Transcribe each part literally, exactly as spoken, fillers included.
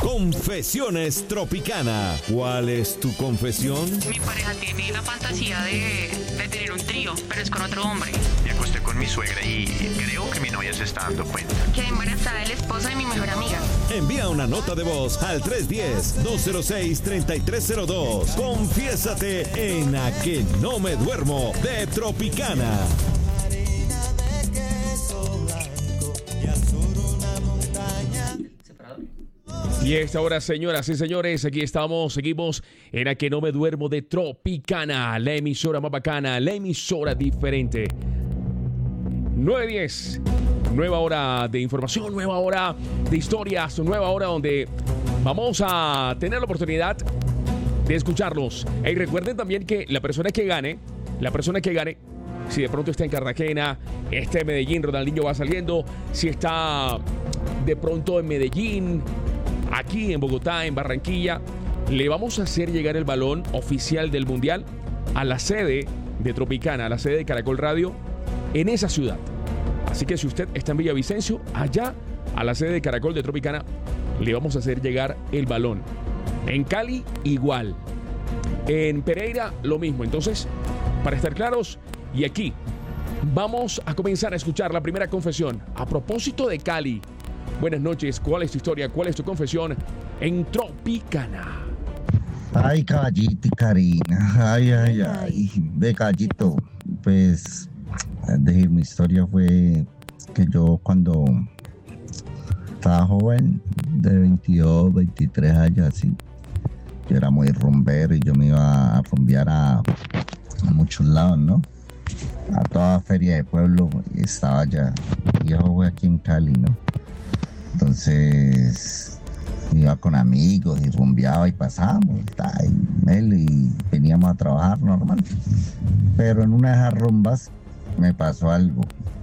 Confesiones Tropicana. ¿Cuál es tu confesión? Mi pareja tiene la fantasía de, de tener un trío, pero es con otro hombre. Me acosté con mi suegra y creo que mi novia se está dando cuenta. Quedé embarazada de la esposa de mi mejor amiga. Envía una nota de voz al tres uno cero, dos cero seis, tres tres cero dos. Confiésate en A Que No Me Duermo de Tropicana. Y a esta hora, señoras y señores, aquí estamos, seguimos en A Que No Me Duermo de Tropicana, la emisora más bacana, la emisora diferente. nueve diez, nueva hora de información, nueva hora de historias, nueva hora donde vamos a tener la oportunidad de escucharlos. Y recuerden también que la persona que gane, la persona que gane, si de pronto está en Cartagena, está en Medellín, Ronaldinho va saliendo, si está de pronto en Medellín, aquí en Bogotá, en Barranquilla, le vamos a hacer llegar el balón oficial del Mundial a la sede de Tropicana, a la sede de Caracol Radio, en esa ciudad. Así que si usted está en Villavicencio, allá a la sede de Caracol de Tropicana, le vamos a hacer llegar el balón. En Cali, igual. En Pereira, lo mismo. Entonces, para estar claros, y aquí vamos a comenzar a escuchar la primera confesión. A propósito de Cali, buenas noches, ¿cuál es tu historia? ¿Cuál es tu confesión en Tropicana? Ay, Caballito y Karina, ay, ay, ay, de Caballito, pues, decir, mi historia fue que yo cuando estaba joven, de veintidós, veintitrés años así, yo era muy rumbero y yo me iba a rumbear a, a muchos lados, ¿no? A toda feria de pueblo, y estaba allá, y yo fue aquí en Cali, ¿no? Entonces me iba con amigos y rumbeaba y pasábamos y, él, y veníamos a trabajar normal. Pero en una de esas rumbas me pasó algo.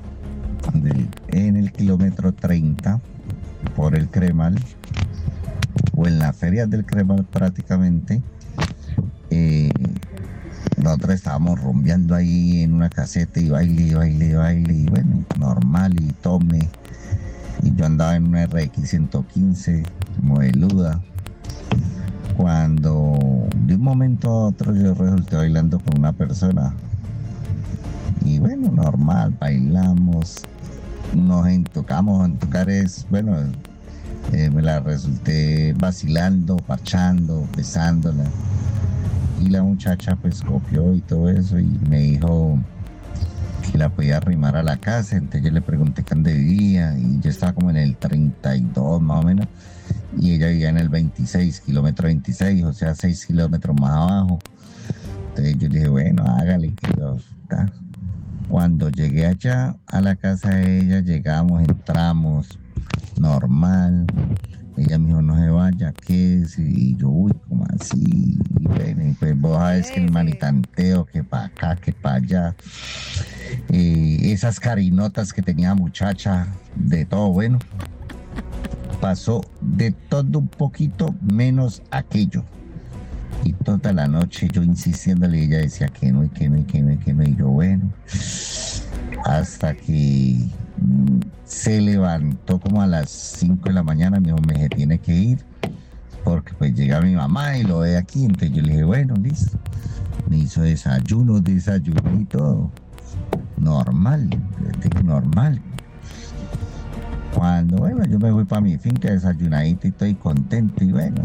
En el kilómetro treinta, por el Cremal, o en las ferias del Cremal prácticamente, eh, nosotros estábamos rumbeando ahí en una caseta y baile, y baile, y baile, y bueno, normal, y tome. Y yo andaba en una R X ciento quince, modeluda, cuando de un momento a otro yo resulté bailando con una persona. Y bueno, normal, bailamos, nos entocamos, entocar es, bueno, eh, me la resulté vacilando, parchando, besándola. Y la muchacha pues copió y todo eso y me dijo que la podía arrimar a la casa. Entonces yo le pregunté dónde vivía y yo estaba como en el treinta y dos más o menos y ella vivía en el veintiséis, kilómetro veintiséis, o sea seis kilómetros más abajo. Entonces yo le dije, bueno, hágale que yo, ¿tá? Cuando llegué allá a la casa de ella, llegamos, entramos normal. Ella me dijo, no se vaya, ¿qué es? Y yo, uy, ¿cómo así? Y bueno, y pues vos sabes que el manitanteo, que para acá, que para allá. Eh, esas carinotas que tenía muchacha, de todo bueno. Pasó de todo un poquito, menos aquello. Y toda la noche yo insistiéndole, ella decía que no, y que no, y que no, y que no. Y yo, bueno, hasta que se levantó como a las cinco de la mañana, me dijo, me se tiene que ir, porque pues llega mi mamá y lo ve aquí. Entonces yo le dije, bueno, listo. Me hizo desayuno, desayuno y todo. Normal, normal. Cuando, bueno, yo me voy para mi finca desayunadito y estoy contento y bueno.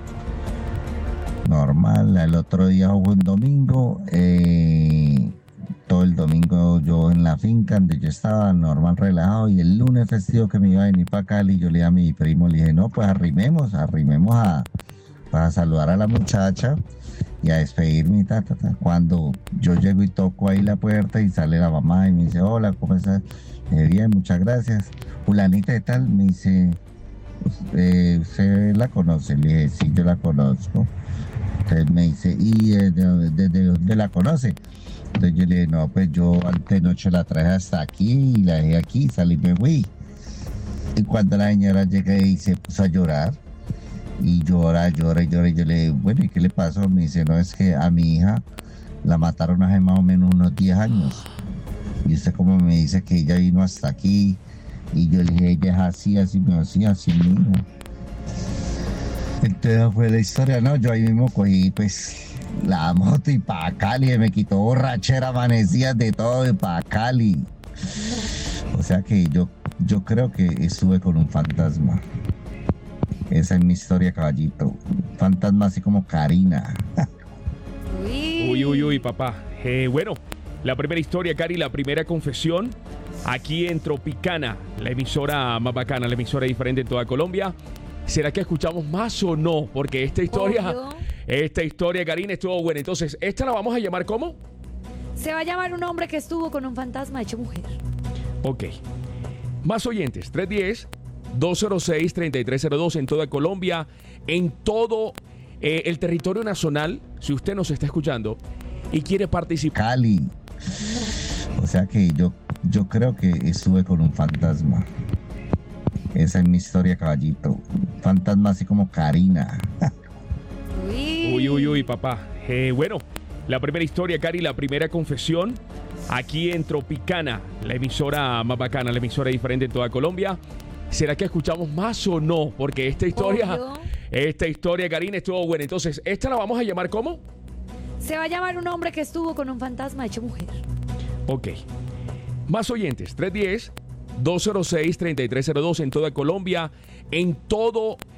Normal, el otro día fue un domingo, eh, todo el domingo yo en la finca donde yo estaba normal, relajado, y el lunes festivo que me iba a venir para Cali, yo le dije a mi primo, le dije, no, pues arrimemos, arrimemos a, para saludar a la muchacha y a despedirme y ta, ta, ta. Cuando yo llego y toco ahí la puerta y sale la mamá y me dice, hola, ¿cómo estás? Le dije, bien, muchas gracias. Fulanita de tal, me dice, eh, ¿usted la conoce? Le dije, sí, yo la conozco. Entonces me dice, ¿y desde de, de, de la conoce? Entonces yo le dije, no, pues yo antes de noche la traje hasta aquí y la dejé aquí, salí y me fui. Y cuando la señora llega y se puso a llorar, y llora, llora, llora, y yo le dije, bueno, ¿y qué le pasó? Me dice, no, es que a mi hija la mataron hace más o menos unos diez años. Y usted como me dice que ella vino hasta aquí, y yo le dije, ella es así, así, me así, así mi hija. Entonces fue la historia, ¿no? Yo ahí mismo cogí, pues, la moto y pa' Cali, me quitó borrachera, amanecía de todo y pa' Cali. O sea que yo, yo creo que estuve con un fantasma. Esa es mi historia, caballito. Un fantasma así como Karina. Uy, uy, uy, papá. Eh, bueno, la primera historia, Cari, la primera confesión aquí en Tropicana, la emisora más bacana, la emisora diferente en toda Colombia. ¿Será que escuchamos más o no? Porque esta historia, Obvio. esta historia, Karina, estuvo buena. Entonces, ¿esta la vamos a llamar cómo? Se va a llamar un hombre que estuvo con un fantasma hecho mujer. Ok. Más oyentes, tres uno cero, dos cero seis, tres tres cero dos en toda Colombia, en todo eh, el territorio nacional. Si usted nos está escuchando y quiere participar. Cali. O sea que yo, yo creo que estuve con un fantasma. Esa es mi historia, caballito. Un fantasma así como Karina. Uy, uy, uy, papá. Eh, bueno, la primera historia, Cari, la primera confesión aquí en Tropicana, la emisora más bacana, la emisora diferente en toda Colombia. ¿Será que escuchamos más o no? Porque esta historia, Obvio. esta historia, Karina, estuvo buena. Entonces, ¿esta la vamos a llamar cómo? Se va a llamar un hombre que estuvo con un fantasma hecho mujer. Ok. Más oyentes, tres uno cero, dos cero seis, tres tres cero dos en toda Colombia, en todo